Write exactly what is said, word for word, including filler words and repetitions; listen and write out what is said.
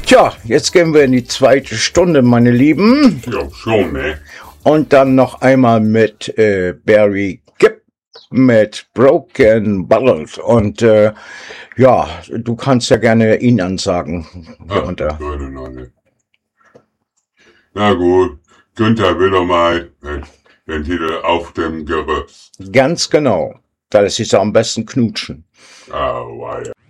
Tja, jetzt gehen wir in die zweite Stunde, meine Lieben. Ja, schon, ne? Und dann noch einmal mit äh, Barry Gibb mit Broken Bottles. Und äh, ja, du kannst ja gerne ihn ansagen. Hier Ach, unter. würde noch nicht. Na gut, Günther will doch mal den, den Titel Auf dem Gerüst. Ganz genau. Da lässt sich so am besten knutschen. Ah, weia.